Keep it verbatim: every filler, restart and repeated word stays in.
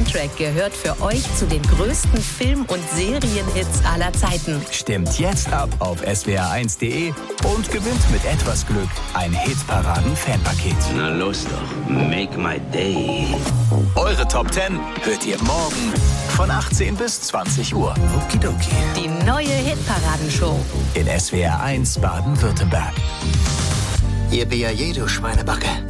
Soundtrack gehört für euch zu den größten Film- und Serienhits aller Zeiten. Stimmt jetzt ab auf s w r eins punkt de und gewinnt mit etwas Glück ein Hitparaden-Fanpaket. Na los doch, make my day. Eure Top zehn hört ihr morgen von achtzehn bis zwanzig Uhr. Okidoki. Die neue Hitparadenshow In S W R eins Baden-Württemberg. Yippie, du Schweinebacke.